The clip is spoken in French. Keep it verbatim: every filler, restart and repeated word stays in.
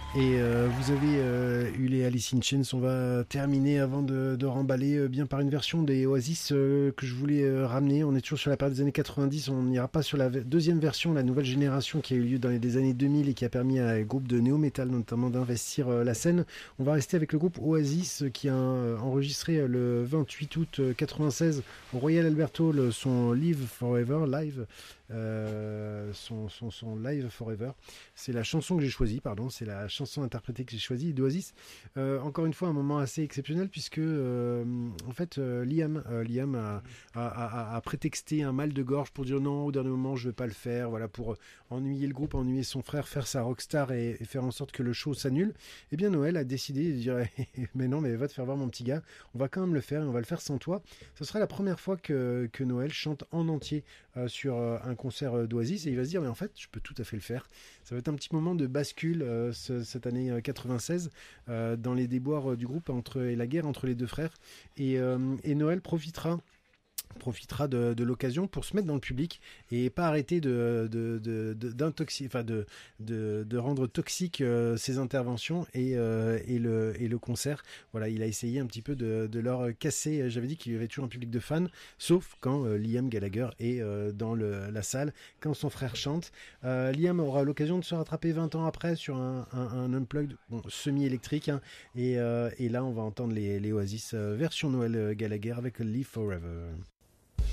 Et euh, vous avez euh, eu les Alice in Chains. On va terminer avant de, de remballer euh, bien par une version des Oasis euh, que je voulais euh, ramener. On est toujours sur la période des années quatre-vingt-dix. On n'ira pas sur la v- deuxième version, la nouvelle génération qui a eu lieu dans les des années deux mille et qui a permis à un groupe de néo-metal notamment d'investir euh, la scène. On va rester avec le groupe Oasis euh, qui a euh, enregistré euh, le vingt-huit août euh, quatre-vingt-seize au Royal Albert Hall son Live Forever live. Euh, son, son, son Live Forever. C'est la chanson que j'ai choisie, pardon, c'est la chanson interprétée que j'ai choisie d'Oasis. Euh, encore une fois, un moment assez exceptionnel puisque, euh, en fait, euh, Liam, euh, Liam a, a, a, a prétexté un mal de gorge pour dire non, au dernier moment, je ne vais pas le faire, voilà, pour ennuyer le groupe, ennuyer son frère, faire sa rockstar et, et faire en sorte que le show s'annule. Eh bien, Noël a décidé de dire mais non, mais va te faire voir, mon petit gars, on va quand même le faire et on va le faire sans toi. Ce sera la première fois que, que Noël chante en entier euh, sur euh, un concert d'Oasis et il va se dire mais en fait, je peux tout à fait le faire. Ça va être un petit moment de bascule euh, ce, cette année euh, quatre-vingt-seize euh, dans les déboires euh, du groupe entre, et la guerre entre les deux frères. Et, euh, et Noël profitera profitera de, de l'occasion pour se mettre dans le public et pas arrêter de, de, de, de, d'intoxi- enfin de, de, de rendre toxique euh, ses interventions et, euh, et, le, et le concert. Voilà, il a essayé un petit peu de, de leur casser. J'avais dit qu'il y avait toujours un public de fans, sauf quand euh, Liam Gallagher est euh, dans le, la salle, quand son frère chante. Euh, Liam aura l'occasion de se rattraper vingt ans après sur un, un, un unplugged bon, semi-électrique. Hein, et, euh, et là, on va entendre les, les Oasis euh, version Noël Gallagher avec Live Forever.